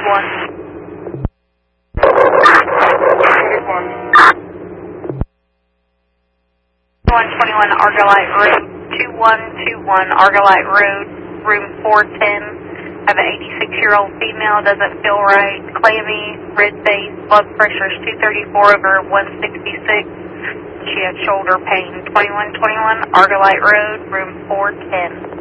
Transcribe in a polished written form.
121 Argolite Road, 2121 Argolite Road, room 410. Have an 86-year-old female, doesn't feel right, clammy, red face, blood pressure is 234/166. She had shoulder pain. 2121 Argolite Road, room 410.